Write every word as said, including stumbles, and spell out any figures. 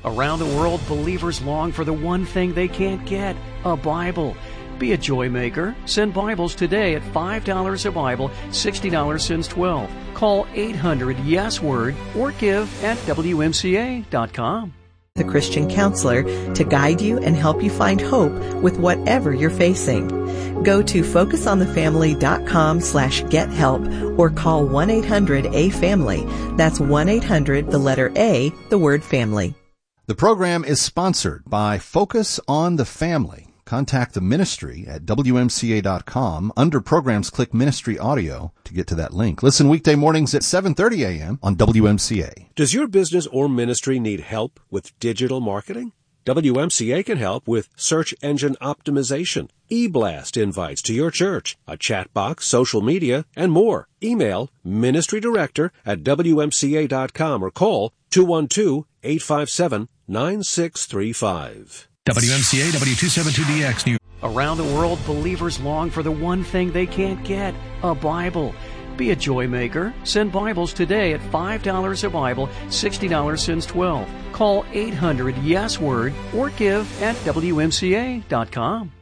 Around the world, believers long for the one thing they can't get, a Bible. Be a joy maker. Send Bibles today at five dollars a Bible, sixty dollars since twelve. Call eight hundred yes word or give at W M C A dot com. The Christian counselor to guide you and help you find hope with whatever you're facing. Go to focus on the family dot com slash get help or call one eight hundred A family. That's one eight hundred, the letter A, the word family. The program is sponsored by Focus on the Family. Contact the ministry at W M C A dot com. Under programs, click Ministry Audio to get to that link. Listen weekday mornings at seven thirty a.m. on W M C A. Does your business or ministry need help with digital marketing? W M C A can help with search engine optimization, e-blast invites to your church, a chat box, social media, and more. Email ministry director at W M C A dot com or call two one two, eight five seven, nine six three five. W M C A W two seventy-two D X New. Around the world, believers long for the one thing they can't get, a Bible. Be a joy maker. Send Bibles today at five dollars a Bible, sixty dollars since twelve. Call eight hundred yes word or give at W M C A dot com.